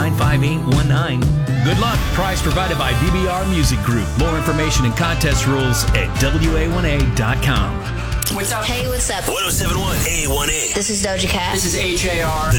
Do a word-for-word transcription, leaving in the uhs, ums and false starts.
nine five eight one nine. Good luck. Prize provided by B B R Music Group. More information and contest rules at W A one A dot com. What's up? Hey, what's up? one oh seven point one A one A. This is Doja Cat. This is H A R.